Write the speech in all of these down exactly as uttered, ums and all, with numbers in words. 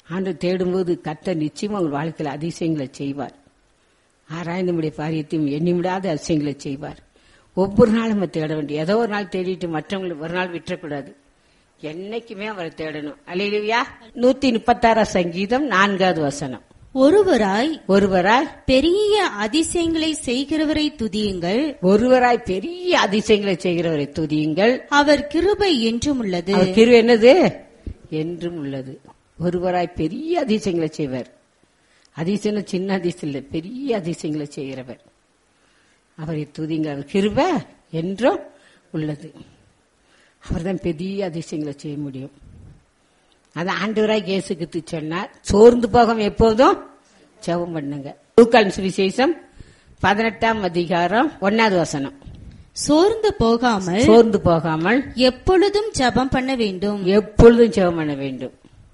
ஆண்டவர் தேடும்போது கர்த்தர் நிச்சயமா உங்கள் வாழ்க்கையில் அதிசயங்களை செய்வார். ஆராய்ந்து முடிய காரியத்தையும் எண்ணி முடியாத அதிசயங்களை செய்வார். ஒவ்வொரு நாளும் நம்ம தேட வேண்டிய, ஏதோ ஒரு நாள் தேடிட்டு மற்றவங்களுக்கு ஒரு நாள் விட்டுறக்கூடாது. என்னைக்குமே அவரை தேடணும். அல்லேலூயா. நூத்தி முப்பத்தாறாம் சங்கீதம் நான்காவது வசனம். ஒருவராய் ஒருவராய் பெரிய அதிசயங்களை செய்கிறவரை துதியுங்கள். ஒருவராய் பெரிய அதிசயங்களை செய்கிறவரை துதியுங்கள். அவர் கிருபை என்றும் உள்ளது. அவர் கிருபை என்னது? என்றும் உள்ளது. ஒருவராய் பெரிய அதிசயங்களை செய்வர். அதிசயம் சின்ன அதிசயம் இல்லை, பெரிய அதிசயங்களை செய்கிறவர். அவரை துதிங்க. அவர் கிருபை என்றும் உள்ளது. அவர் தான் பெரிய அதிசயங்களை செய்ய முடியும். அது ஆண்டவராய் இயேசு கிறிஸ்து சொன்னார். சோர்ந்து போகாம எப்போதும் ஜெபம் பண்ணுங்க. லூக்கான் சுவிசேஷம் பதினெட்டாம் அதிகாரம் ஒன்னாவது வசனம். சோர்ந்து போகாமல் சோர்ந்து போகாமல் எப்பொழுதும் ஜெபம் பண்ண வேண்டும். எப்பொழுதும் ஜெபம் பண்ண வேண்டும்.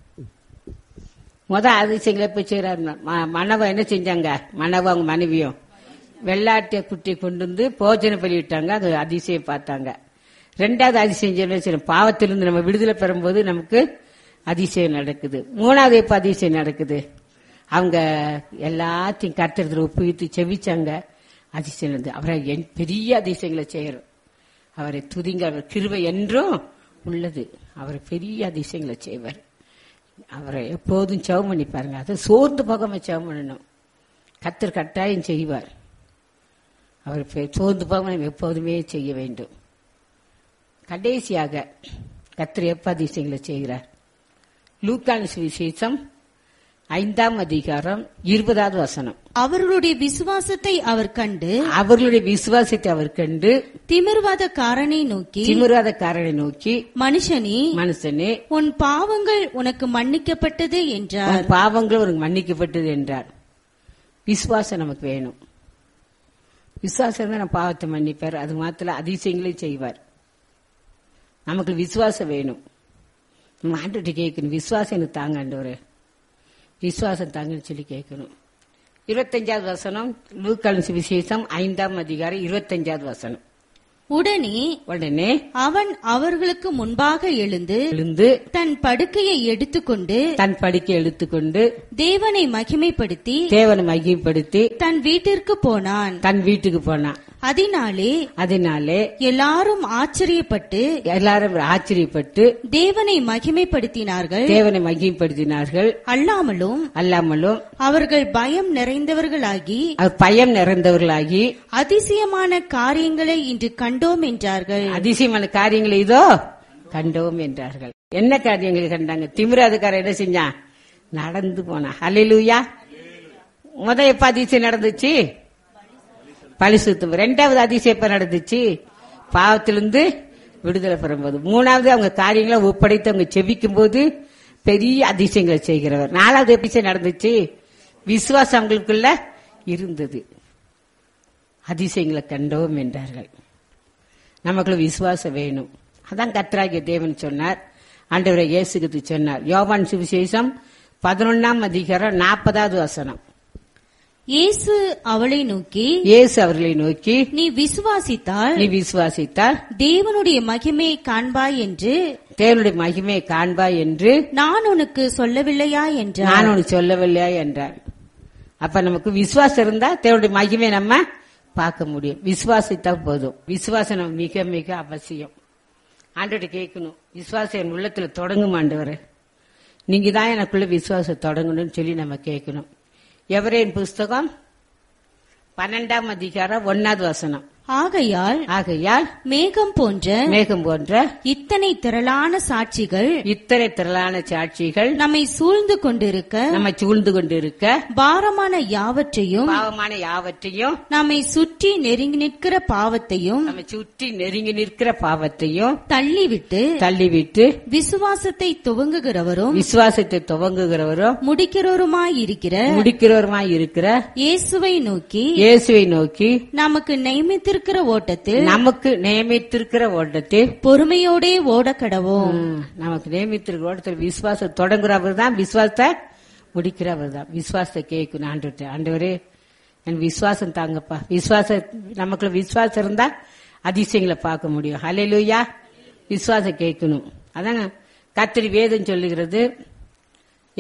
முத அதிசயங்களை போய் செய்யறாரு. மனவ என்ன செஞ்சாங்க? மனவ அவங்க மனைவியும் வெள்ளாட்டிய குட்டி கொண்டு வந்து போஜனை பண்ணிவிட்டாங்க. அது அதிசயம் பார்த்தாங்க. ரெண்டாவது அதிசயம் பாவத்திலிருந்து நம்ம விடுதலை பெறும்போது நமக்கு அதிசயம் நடக்குது. மூணாவது எப்ப அதிசயம் நடக்குது? அவங்க எல்லாத்தையும் கர்த்தர் ஒப்புவித்து செவிச்சாங்க. அதிசயம் நடந்தது. அவரை பெரிய அதிசயங்களை செய்யறோம். அவரை துதிங்க. அவர் கிருபை என்றும் உள்ளது. அவர் பெரிய அதிசயங்களை செய்வார். அவரை எப்போதும் ஜெபம் பண்ணி பாருங்க. அதை சோர்ந்து போகாம ஜெபம் பண்ணணும். கர்த்தர் கட்டாயம் செய்வார். அவர் சோர்ந்து போகாம எப்போதுமே செய்ய வேண்டும். கடைசியாக கர்த்தர் எப்ப அதிசயங்களை செய்கிறார்? லூக்கான் சுவிசேஷம் ஐந்தாம் அதிகாரம் இருபதாவது வசனம். அவர்களுடைய விசுவாசத்தை அவர் கண்டு அவர்களுடைய விசுவாசத்தை அவர் கண்டு திமிர்வாதக்காரனை நோக்கி திமிர்வாதக்காரனை நோக்கி மனுஷனே மனுஷனே உன் பாவங்கள் உனக்கு மன்னிக்கப்பட்டது என்றார். உன் பாவங்கள் உனக்கு மன்னிக்கப்பட்டது என்றார். விசுவாசம் நமக்கு வேணும். விசுவாசம் தான் நம்ம பாவத்தை மன்னிப்பார். அது மாத்திர அதிசயங்களையும் செய்வார். நமக்கு விசுவாசம் வேணும். நம்ம ஆண்டவர்கிட்ட கேட்கணும். விசுவாசம் எனக்கு தாங்க ஆண்டவரே, விசுவாசம் தாங்கன்னு சொல்லி கேட்கணும். இருபத்தஞ்சாவது வசனம் லூக்கான் சுவிசேஷம் ஐந்தாம் அதிகாரம் இருபத்தஞ்சாவது வசனம். உடனே உடனே அவன் அவர்களுக்கு முன்பாக எழுந்து எழுந்து தன் படுக்கையை எடுத்துக்கொண்டு தன் படுக்கை எடுத்துக்கொண்டு தேவனை மகிமைப்படுத்தி தேவனை மகிமைப்படுத்தி தன் வீட்டிற்கு போனான். தன் வீட்டுக்கு போனான். அதனாலே அதனாலே எல்லாரும் ஆச்சரியப்பட்டு எல்லாரும் ஆச்சரியப்பட்டு தேவனை மகிமைப்படுத்தினார்கள். தேவனை மகிமைப்படுத்தினார்கள். அல்லாமலும் அல்லாமலும் அவர்கள் பயம் நிறைந்தவர்களாகி அவர் பயம் நிறைந்தவர்களாகி அதிசயமான காரியங்களை இன்று கண்டோம் என்றார்கள். அதிசயமான காரியங்களை இதோ கண்டோம் என்றார்கள். என்ன காரியங்களை கண்டாங்க? திமிராதுக்காரர் என்ன செஞ்சான்? நடந்து போனா. அல்லேலூயா. முத எப்ப அதிசயம் நடந்துச்சு? பரிசுத்தம். ரெண்டாவது அதிசயம் எப்ப நடந்துச்சு? பாவத்திலிருந்து விடுதலை பெறும்போது. மூணாவது அவங்க காரியங்களை ஒப்படைத்து அவங்க செபிக்கும் போது பெரிய அதிசயங்களை செய்கிறவர். நாலாவது அதிசயம் நடந்துச்சு? விசுவாசம் அவங்களுக்குள்ள இருந்தது. அதிசயங்களை கண்டோம் என்றார்கள். நமக்குள்ள விசுவாசம் வேணும். அதான் கர்த்தராகிய தேவன் சொன்னார். ஆண்டவரை இயேசு கிறிஸ்து சொன்னார். யோவான் சுவிசேஷம் பதினொன்னாம் அதிகாரம் நாற்பதாவது வசனம். இயேசு அவளை நோக்கி இயேசு அவர்களை நோக்கி நீ விசுவாசித்தால் நீ விசுவாசித்தால் தேவனுடைய மகிமையை காண்பாய் என்று தேவனுடைய மகிமையை காண்பாய் என்று நான் உனக்கு சொல்லவில்லையா என்றார். நான் உனக்கு சொல்லவில்லையா என்றார். அப்ப நமக்கு விசுவாசம் இருந்தா தேவனுடைய மகிமையை நம்ம பார்க்க முடியும். விசுவாசித்தா போதும். விசுவாசம் நம்ம மிக மிக அவசியம். ஆண்டவர்கிட்ட கேட்கணும். விசுவாசம் என் உள்ளத்துல தொடங்கும் ஆண்டவரே, நீங்க தான் எனக்குள்ள விசுவாசம் தொடங்கணும்னு சொல்லி நம்ம கேட்கணும். எவரேன் புஸ்தகம் பன்னெண்டாம் அதிகாரம் ஒன்னாவது வசனம். ஆகையால் ஆகையால் மேகம் போன்ற மேகம் போன்ற இத்தனை திரளான சாட்சிகள் இத்தனை திரளான சாட்சிகள் நம்மை சூழ்ந்து கொண்டிருக்க நம்மை சூழ்ந்து கொண்டிருக்க பாரமான யாவற்றையும் பாவமான யாவற்றையும் நம்மை சுற்றி நெருங்கி நிற்கிற பாவத்தையும் நம்மை சுற்றி நெருங்கி நிற்கிற பாவத்தையும் தள்ளிவிட்டு தள்ளிவிட்டு விசுவாசத்தை துவங்குகிறவரும் விசுவாசத்தை துவங்குகிறவரும் முடிக்கிறவருமாயிருக்கிற முடிக்கிறவருமாய் இருக்கிற இயேசுவை நோக்கி இயேசுவை நோக்கி நமக்கு நியமித்திருக்கிற ஓட்டத்தில் நமக்கு நியமித்திருக்கிற ஓட்டத்தில் பொறுமையோடே ஓட கடவோம். நமக்கு நியமித்திருக்கிற ஓட்டத்தில் விசுவாசம் தொடங்குறவர் தான், விசுவாசத்தை முடிக்கிறவர் தான். விசுவாசத்தை கேட்கணும் ஆண்டவரே. ஆண்டவரே என் விசுவாசம் தாங்கப்பா. விசுவாசம் நமக்குள்ள விசுவாசம் இருந்தா அதிசயங்களை பார்க்க முடியும். ஹல்லேலூயா. விசுவாசம் கேட்கணும். அதாங்க கர்த்தர் வேதம் சொல்லுகிறது.